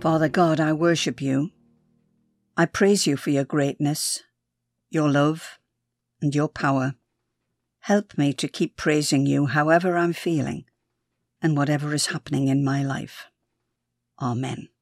Father God, I worship you. I praise you for your greatness, your love, and your power. Help me to keep praising you however I'm feeling and whatever is happening in my life. Amen.